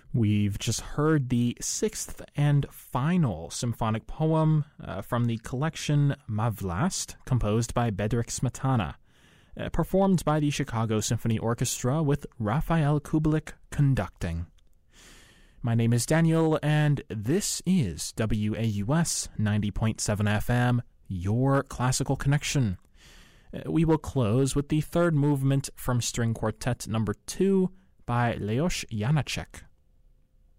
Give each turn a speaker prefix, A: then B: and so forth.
A: We've just heard the sixth and final symphonic poem from the collection Ma Vlast, composed by Bedřich Smetana, performed by the Chicago Symphony Orchestra with Raphael Kubelik conducting. My name is Daniel, and this is WAUS 90.7 FM, your classical connection. We will close with the third movement from String Quartet number 2 by Leos Janáček.